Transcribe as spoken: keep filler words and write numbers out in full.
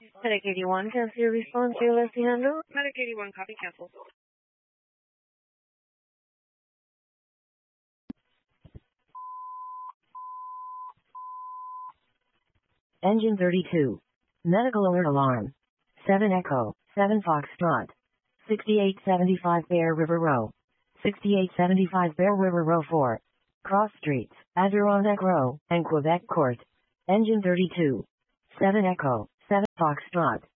Medic eighty-one, can I see your response to your left handle? Medic eighty-one, copy, cancel. Engine thirty-two. Medical alert alarm. seven Echo, seven Foxtrot. sixty-eight seventy-five Bear River Row. sixty-eight seventy-five Bear River Row four. Cross Streets, Adirondack Row, and Quebec Court. Engine thirty-two. seven Echo, seven Foxtrot.